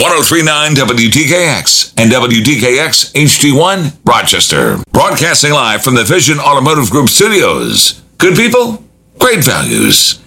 1039 WDKX and WDKX HD1 Rochester. Broadcasting live from the Vision Automotive Group studios. Good people, great values.